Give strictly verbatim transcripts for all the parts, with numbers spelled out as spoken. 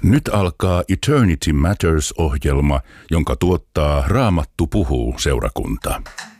Nyt alkaa Eternity Matters-ohjelma, jonka tuottaa Raamattu puhuu -seurakunta.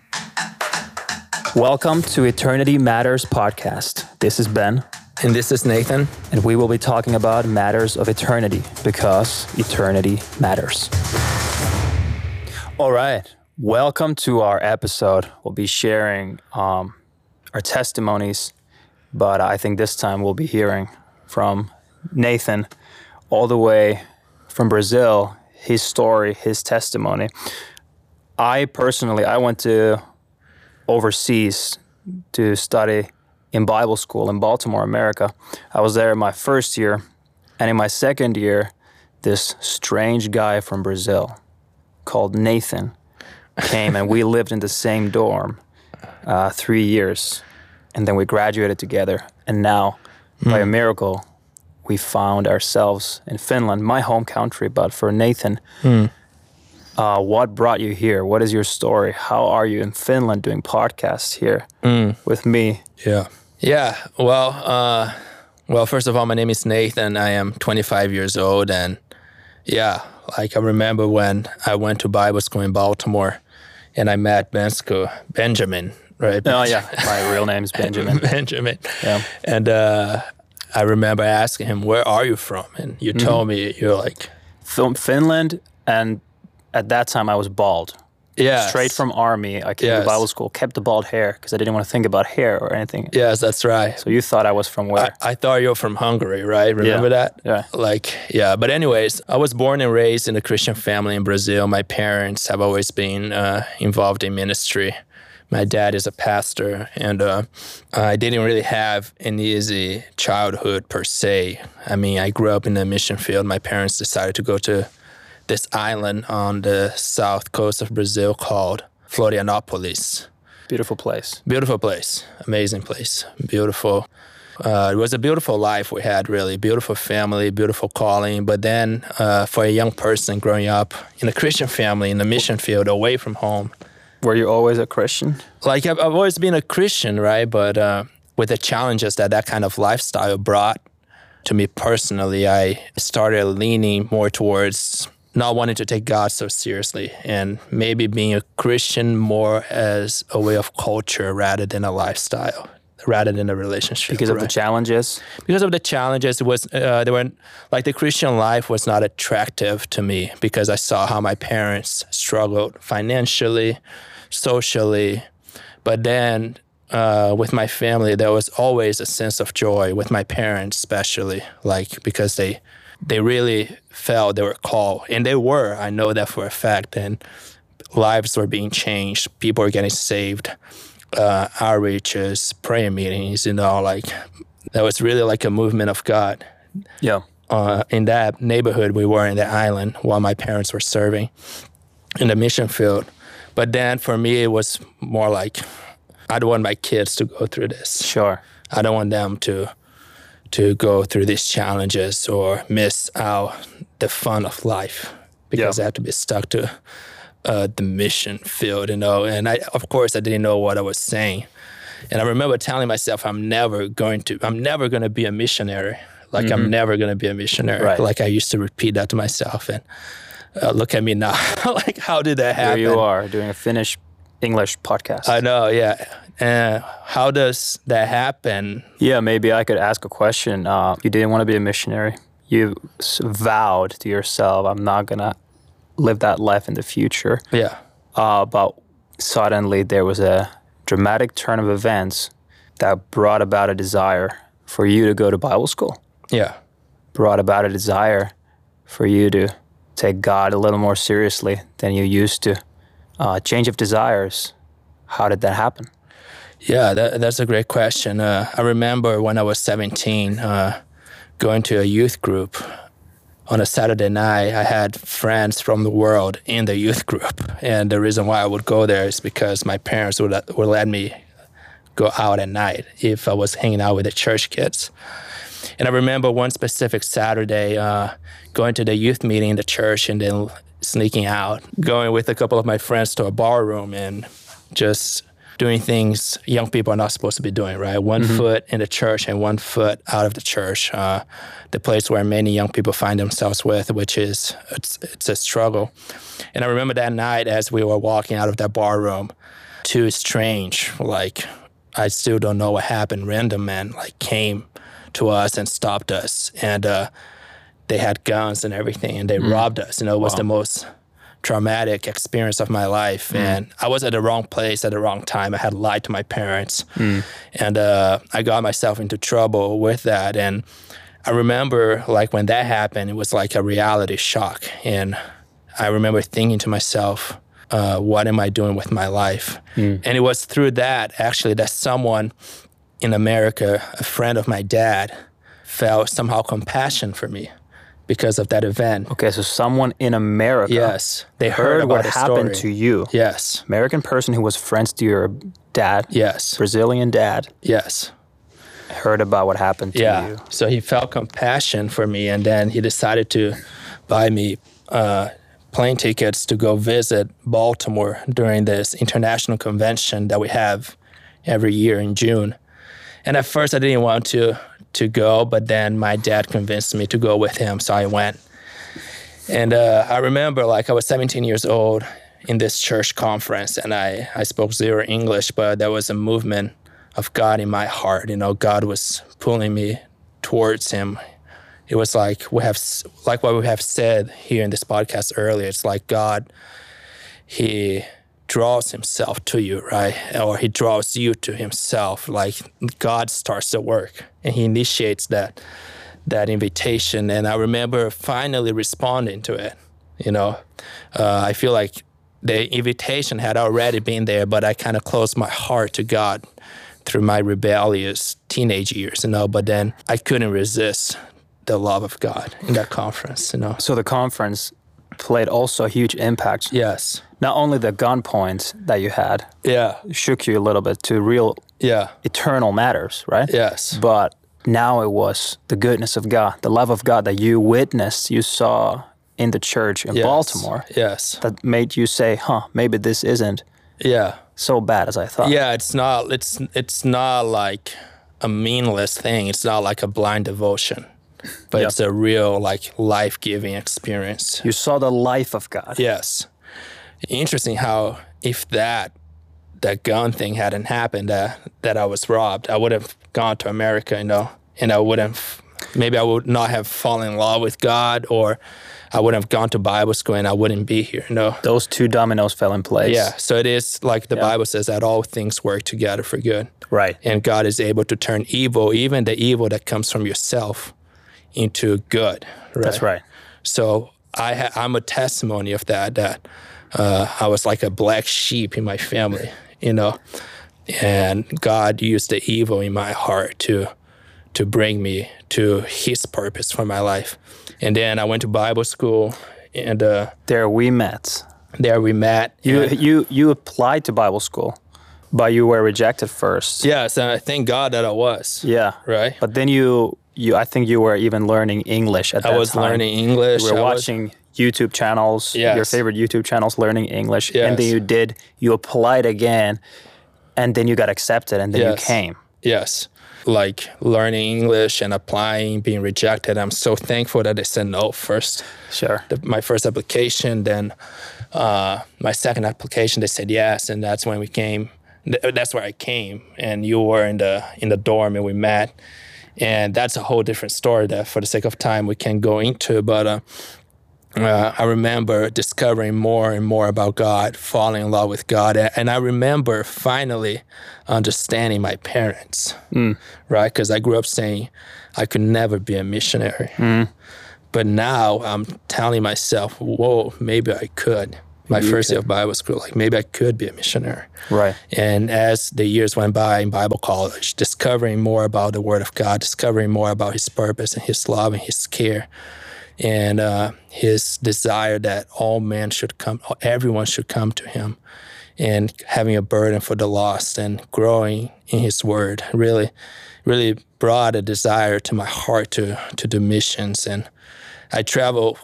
Welcome to Eternity Matters podcast. This is Ben. And this is Nathan. And we will be talking about matters of eternity because eternity matters. All right. Welcome to our episode. We'll be sharing um, our testimonies, but I think this time we'll be hearing from Nathan all the way from Brazil, his story, his testimony. I personally, I went to overseas to study in Bible school in Baltimore, America. I was there in my first year, and in my second year, this strange guy from Brazil called Nathan came, and we lived in the same dorm uh, three years, and then we graduated together, and now, mm. by a miracle, we found ourselves in Finland, my home country. But for Nathan, mm. uh, what brought you here? What is your story? How are you in Finland doing podcasts here mm. with me? Yeah. Yeah, well, uh, well, first of all, my name is Nathan. I am twenty-five years old, and yeah, like I remember when I went to Bible school in Baltimore, and I met Bensko, Benjamin, right? Oh yeah, my real name is Benjamin. Benjamin. Yeah. And uh, I remember asking him, "Where are you from?" And you mm-hmm. told me you're like from Finland, and at that time I was bald. Yeah, straight from army. I came yes. to Bible school, kept the bald hair because I didn't want to think about hair or anything. Yes, that's right. So you thought I was from where? I, I thought you were from Hungary, right? Remember yeah. that? Yeah. Like, yeah. But anyways, I was born and raised in a Christian family in Brazil. My parents have always been uh, involved in ministry. My dad is a pastor, and uh, I didn't really have an easy childhood per se. I mean, I grew up in the mission field. My parents decided to go to this island on the south coast of Brazil called Florianopolis. Beautiful place. Beautiful place. Amazing place. Beautiful. Uh, it was a beautiful life we had, really. Beautiful family, beautiful calling. But then uh, for a young person growing up in a Christian family, in the mission field, away from home. Were you always a Christian? Like, I've, I've always been a Christian, right? But uh, with the challenges that that kind of lifestyle brought to me personally, I started leaning more towards not wanting to take God so seriously, and maybe being a Christian more as a way of culture rather than a lifestyle, rather than a relationship. Because right? of the challenges? Because of the challenges, it was uh, they were like the Christian life was not attractive to me because I saw how my parents struggled financially, socially, but then uh, with my family, there was always a sense of joy with my parents, especially like because they. They really felt they were called, and they were. I know that for a fact. And lives were being changed. People were getting saved. Uh, outreaches, prayer meetings, you know, like that was really like a movement of God. Yeah. Uh, in that neighborhood we were in the island while my parents were serving in the mission field. But then for me, it was more like I don't want my kids to go through this. Sure. I don't want them to. to go through these challenges or miss out the fun of life because yeah. I have to be stuck to uh, the mission field, you know. And I, of course, I didn't know what I was saying. And I remember telling myself, I'm never going to, I'm never going to be a missionary. Like, mm-hmm. I'm never going to be a missionary. Right. Like, I used to repeat that to myself. And uh, look at me now. Like, how did that happen? Here you are doing a Finnish English podcast. I know, yeah. Uh, how does that happen? Yeah, maybe I could ask a question. Uh, you didn't want to be a missionary. You vowed to yourself, I'm not going to live that life in the future. Yeah. Uh, but suddenly there was a dramatic turn of events that brought about a desire for you to go to Bible school. Yeah. Brought about a desire for you to take God a little more seriously than you used to. Uh, change of desires. How did that happen? Yeah, that, that's a great question. Uh, I remember when I was seventeen, uh, going to a youth group on a Saturday night. I had friends from the world in the youth group. And the reason why I would go there is because my parents would, would let me go out at night if I was hanging out with the church kids. And I remember one specific Saturday uh, going to the youth meeting in the church and then sneaking out, going with a couple of my friends to a bar room and just doing things young people are not supposed to be doing, right? One mm-hmm. foot in the church and one foot out of the church, uh, the place where many young people find themselves with, which is, it's, it's a struggle. And I remember that night as we were walking out of that bar room, two strange, like, I still don't know what happened, random men, like, came to us and stopped us. And uh, they had guns and everything, and they mm. robbed us. You know, it was wow. the most traumatic experience of my life. Mm. And I was at the wrong place at the wrong time. I had lied to my parents. Mm. And uh, I got myself into trouble with that. And I remember, like, when that happened, it was like a reality shock. And I remember thinking to myself, uh, what am I doing with my life? Mm. And it was through that, actually, that someone in America, a friend of my dad, felt somehow compassion for me because of that event. Okay, so someone in America, yes, they heard, heard about what the happened story. to you. Yes. American person who was friends to your dad. Yes. Brazilian dad. Yes. Heard about what happened to yeah. you. So he felt compassion for me, and then he decided to buy me uh, plane tickets to go visit Baltimore during this international convention that we have every year in June. And at first I didn't want to to go, but then my dad convinced me to go with him, so I went. And uh, I remember, like, I was seventeen years old in this church conference, and I, I spoke zero English, but there was a movement of God in my heart. You know, God was pulling me towards him. It was like we have, like what we have said here in this podcast earlier. It's like God, he draws himself to you, right? Or he draws you to himself. Like God starts the work and he initiates that that invitation. And I remember finally responding to it. You know, uh, I feel like the invitation had already been there, but I kind of closed my heart to God through my rebellious teenage years, you know, but then I couldn't resist the love of God in that conference, you know. So the conference played also a huge impact. Yes. Not only the gun points that you had yeah. shook you a little bit to real yeah. eternal matters, right? Yes. But now it was the goodness of God, the love of God that you witnessed, you saw in the church in yes. Baltimore. Yes. That made you say, huh, maybe this isn't yeah. so bad as I thought. Yeah, it's not it's it's not like a meaningless thing. It's not like a blind devotion. But yep. it's a real, like, life-giving experience. You saw the life of God. Yes. Interesting how if that that gun thing hadn't happened, uh, that I was robbed, I would have gone to America, you know, and I wouldn't, maybe I would not have fallen in love with God, or I wouldn't have gone to Bible school and I wouldn't be here, you know. Those two dominoes fell in place. Yeah, so it is like the yeah. Bible says that all things work together for good. Right. And God is able to turn evil, even the evil that comes from yourself, into good. Right? That's right. So I ha- I'm a testimony of that, that uh, I was like a black sheep in my family, you know, and God used the evil in my heart to to bring me to his purpose for my life. And then I went to Bible school, and uh, there we met. There we met. You you you applied to Bible school, but you were rejected first. Yes, and I thank God that I was. Yeah. Right. But then you you I think you were even learning English at that time. I was time. learning English. You were I watching was... YouTube channels, yes. your favorite YouTube channels, learning English, yes. and then you did you applied again, and then you got accepted, and then yes. you came. Yes. Like learning English and applying, being rejected. I'm so thankful that they said no first. Sure. The, my first application, then uh, my second application, they said yes, and that's when we came. That's where I came, and you were in the in the dorm, and we met, and that's a whole different story that, for the sake of time, we can go into. But uh, uh, I remember discovering more and more about God, falling in love with God, and I remember finally understanding my parents, mm. right? Because I grew up saying I could never be a missionary. Mm. But now I'm telling myself, whoa, maybe I could. My maybe first year of Bible school, like maybe I could be a missionary. Right. And as the years went by in Bible college, discovering more about the Word of God, discovering more about his purpose and his love and his care, and uh, his desire that all men should come, everyone should come to him, and having a burden for the lost and growing in his word really, really brought a desire to my heart to, to do missions. And I traveled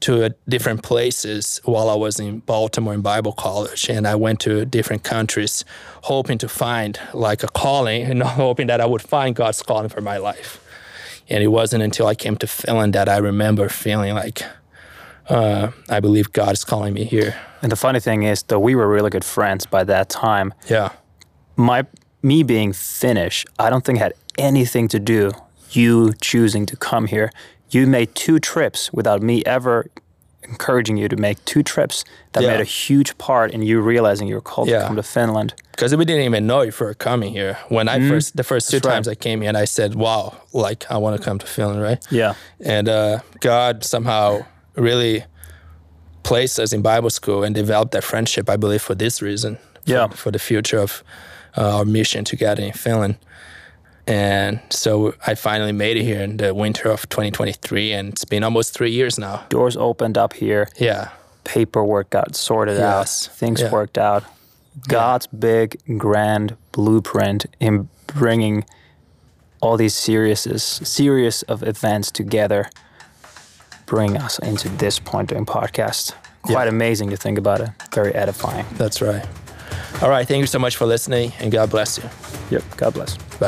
to uh, different places while I was in Baltimore in Bible college, and I went to different countries hoping to find like a calling and hoping that I would find God's calling for my life. And it wasn't until I came to Finland that I remember feeling like uh, I believe God is calling me here. And the funny thing is, though we were really good friends by that time, Yeah. my me being Finnish, I don't think had anything to do you choosing to come here. You made two trips without me ever encouraging you to make two trips that Yeah. made a huge part in you realizing you're called Yeah. to come to Finland. Because we didn't even know if we were coming here. When I first, the first two That's right. times I came here, and I said, wow, like I want to come to Finland, right? Yeah. And uh, God somehow really placed us in Bible school and developed that friendship, I believe, for this reason. For, Yeah. For the future of uh, our mission together in Finland. And so I finally made it here in the winter of twenty twenty-three, and it's been almost three years now. Doors opened up here. Yeah. Paperwork got sorted Yes. out. Things Yeah. worked out. God's big, grand blueprint in bringing all these serious, series of events together bring us into this point doing podcast. Quite Yeah. amazing to think about it. Very edifying. That's right. All right. Thank you so much for listening, and God bless you. Yep. God bless. Bye.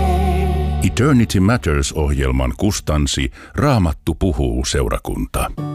Eternity Matters -ohjelman kustansi Raamattu puhuu -seurakunta.